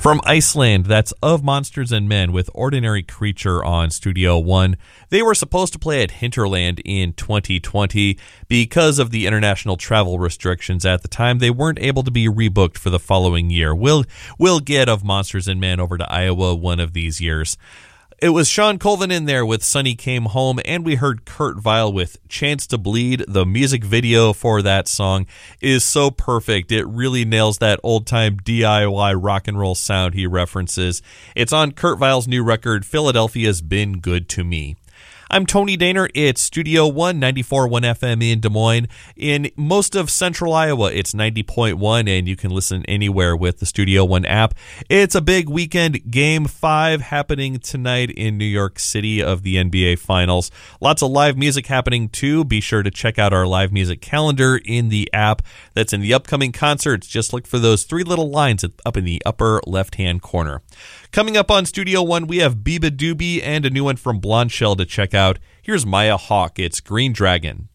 From Iceland, that's Of Monsters and Men with Ordinary Creature on Studio One. They were supposed to play at Hinterland in 2020. Because of the international travel restrictions at the time, they weren't able to be rebooked for the following year. We'll get Of Monsters and Men over to Iowa one of these years. It was Sean Colvin in there with Sonny Came Home, and we heard Kurt Vile with Chance to Bleed. The music video for that song is so perfect. It really nails that old-time DIY rock and roll sound he references. It's on Kurt Vile's new record, Philadelphia's Been Good to Me. I'm Tony Daner. It's Studio One, 94.1 FM in Des Moines. In most of central Iowa, it's 90.1, and you can listen anywhere with the Studio One app. It's a big weekend. Game 5 happening tonight in New York City of the NBA Finals. Lots of live music happening, too. Be sure to check out our live music calendar in the app that's in the upcoming concerts. Just look for those 3 little lines up in the upper left-hand corner. Coming up on Studio One, we have Biba Doobie and a new one from Blonde Shell to check out. Here's Maya Hawke. It's Green Dragon.